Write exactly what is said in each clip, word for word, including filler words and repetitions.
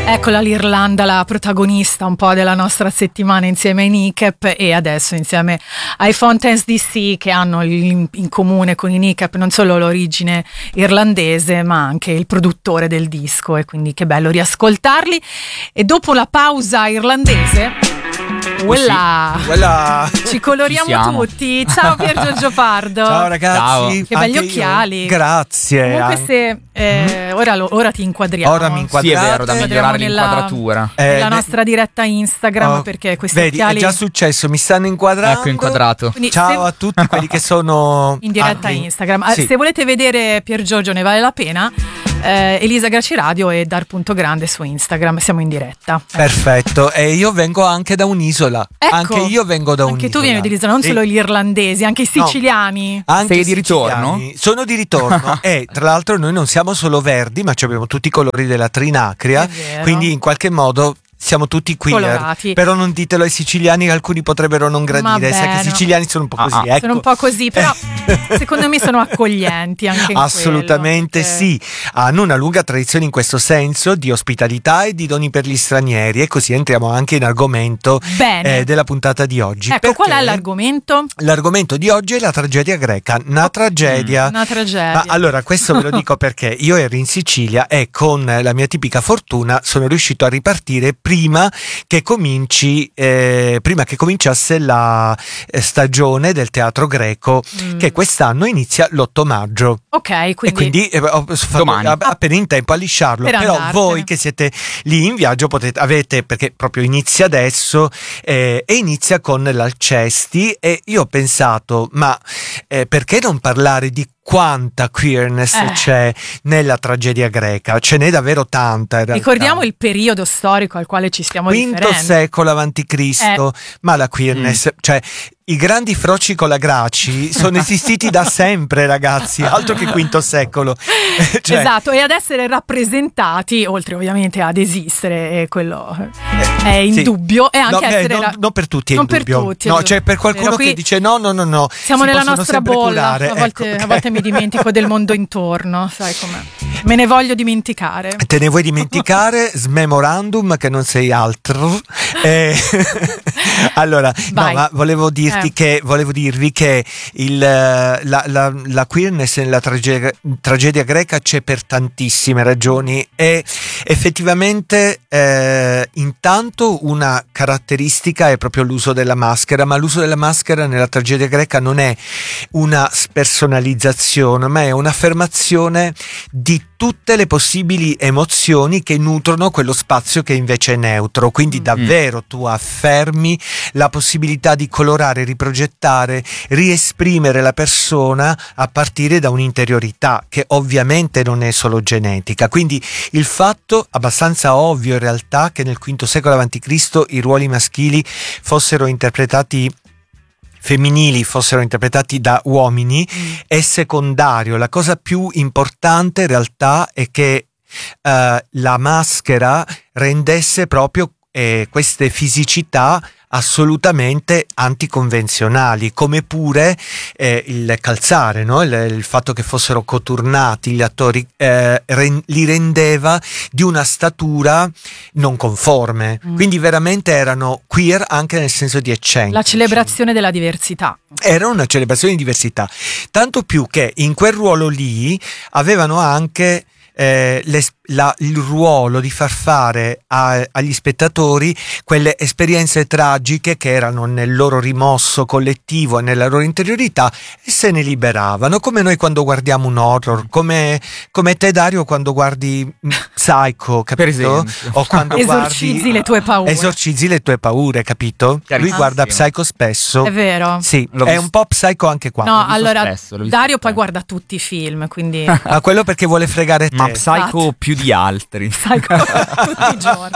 Eccola l'Irlanda, la protagonista un po' della nostra settimana insieme ai Kneecap e adesso insieme ai Fountains D C, che hanno in, in comune con i Kneecap non solo l'origine irlandese ma anche il produttore del disco, e quindi che bello riascoltarli. E dopo la pausa irlandese, Voilà. Sì, voilà. Ci coloriamo Ci tutti. Ciao Pier Giorgio Pardo. Ciao ragazzi. Ciao. Che belli Anche occhiali. Io. Grazie. Comunque An- se eh, ora, lo, ora ti inquadriamo. Ora mi inquadrate. Sì, è vero, da migliorare nella, l'inquadratura. Eh, nella eh, nostra diretta Instagram, oh, perché questi vedi, occhiali è già successo, mi stanno inquadrando. Ecco, inquadrato. Quindi Ciao se... a tutti quelli che sono in diretta ah, Instagram. sì. Se volete vedere Pier Giorgio, ne vale la pena. Eh, Elisa Graci Radio e Dar.grande su Instagram, siamo in diretta. Perfetto, e io vengo anche da un'isola. Ecco, anche io vengo da anche un'isola. tu vieni dall'isola, non Sì. solo gli irlandesi, anche i No. siciliani. Anche Sei di ritorno? siciliani. Sono di ritorno e tra l'altro noi non siamo solo verdi, ma abbiamo tutti i colori della Trinacria, È vero. quindi in qualche modo siamo tutti queer. Colorati. Però non ditelo ai siciliani, che alcuni potrebbero non gradire, sai Vabbè, che i no. siciliani sono un po' così, Ah, ah. ecco. Sono un po' così, però secondo me sono accoglienti anche in Assolutamente quello, perché- sì, hanno una lunga tradizione in questo senso di ospitalità e di doni per gli stranieri, e così entriamo anche in argomento Bene. eh, della puntata di oggi. Ecco, Perché qual è l'argomento? L'argomento di oggi è la tragedia greca, una tragedia. Una tragedia. Ma allora, questo ve lo dico perché io ero in Sicilia e con la mia tipica fortuna sono riuscito a ripartire prima che cominci eh, prima che cominciasse la eh, stagione del teatro greco, Mm. che quest'anno inizia l'otto maggio. Ok, quindi, E quindi eh, ho fatto Domani. a- appena in tempo a lisciarlo. Per Però andartene. voi che siete lì in viaggio potete, avete, perché proprio inizia adesso eh, e inizia con l'Alcesti, e io ho pensato, ma eh, perché non parlare di quanta queerness Eh. c'è nella tragedia greca? Ce n'è davvero tanta in realtà. ricordiamo il periodo storico al quale ci stiamo Quinto riferendo. secolo avanti Cristo, ma la queerness, cioè i grandi froci con la Graci sono esistiti da sempre, ragazzi, altro che quinto secolo. Cioè, Esatto, e ad essere rappresentati, oltre ovviamente ad esistere, e quello è in sì. dubbio, e anche No, beh, essere non, ra- non per tutti è non in per dubbio. tutti, è no, vero. c'è per qualcuno Vero, qui che dice no, no, no, no. siamo si nella possono nostra sempre bolla. curare. A volte, Ecco, a volte mi dimentico del mondo intorno, sai com'è. Me ne voglio dimenticare. Te ne vuoi dimenticare? Smemorandum che non sei altro. Eh, allora, Vai. no, ma volevo dirti Eh. che volevo dirvi che il, la, la, la queerness nella tragedia, tragedia greca c'è per tantissime ragioni, e effettivamente eh, intanto una caratteristica è proprio l'uso della maschera, ma l'uso della maschera nella tragedia greca non è una spersonalizzazione, ma è un'affermazione di tutte le possibili emozioni che nutrono quello spazio che invece è neutro. Quindi davvero tu affermi la possibilità di colorare, riprogettare, riesprimere la persona a partire da un'interiorità che ovviamente non è solo genetica. Quindi il fatto abbastanza ovvio in realtà che nel quinto secolo avanti Cristo i ruoli maschili fossero interpretati femminili fossero interpretati da uomini Mm. è secondario. La cosa più importante in realtà è che eh, la maschera rendesse proprio eh, queste fisicità assolutamente anticonvenzionali, come pure eh, il calzare, no? il, il fatto che fossero coturnati gli attori eh, ren- li rendeva di una statura non conforme, Mm. quindi veramente erano queer anche nel senso di eccentrici. La celebrazione della diversità. Era una celebrazione di diversità, tanto più che in quel ruolo lì avevano anche eh, le, la, il ruolo di far fare a, agli spettatori quelle esperienze tragiche che erano nel loro rimosso collettivo e nella loro interiorità, e se ne liberavano, come noi quando guardiamo un horror, come, come te Dario quando guardi mm, Psycho, capito? Per esempio. O quando Esorcizzi guardi, le tue paure. esorcizzi le tue paure, capito? Lui Chiarissimo. guarda Psycho spesso. È vero. Sì, L'ho è visto. un po' Psycho anche qua. No, visto allora spesso, l'ho visto Dario poi spesso. guarda tutti i film, quindi Ma quello perché vuole fregare te. Ma Psycho Esatto. più di altri. sai come tutti i giorni.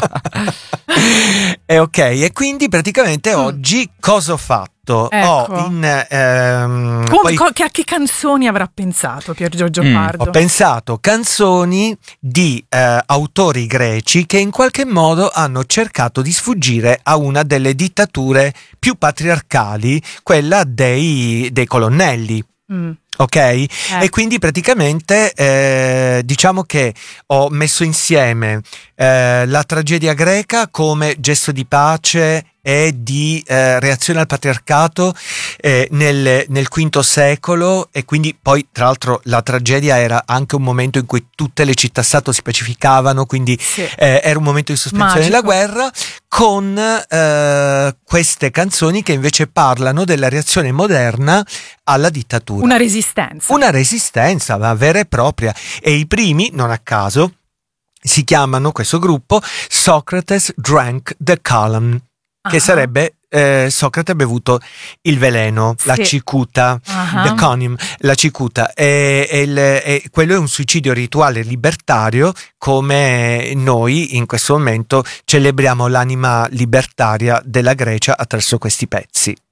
E ok, e quindi praticamente Mm. oggi cosa ho fatto? Ecco. Ho in ehm, Come- poi co- che- a che canzoni avrà pensato Pier Giorgio Mm, Pardo? ho pensato canzoni di eh, autori greci che in qualche modo hanno cercato di sfuggire a una delle dittature più patriarcali, quella dei, dei colonnelli. Mm. Ok? Eh. E quindi praticamente eh, diciamo che ho messo insieme eh, la tragedia greca come gesto di pace e di eh, reazione al patriarcato eh, nel, nel quinto secolo, e quindi poi tra l'altro la tragedia era anche un momento in cui tutte le città-stato si pacificavano, quindi Sì. eh, era un momento di sospensione Magico. della guerra, con eh, queste canzoni che invece parlano della reazione moderna alla dittatura. Una resistenza. Una resistenza ma vera e propria, e i primi, non a caso, si chiamano, questo gruppo, Socrates Drank the Calum, che Ah. sarebbe eh, Socrate ha bevuto il veleno, Sì. la cicuta, Ah. the conium, la cicuta, e, e il- e quello è un suicidio rituale libertario, come noi in questo momento celebriamo l'anima libertaria della Grecia attraverso questi pezzi.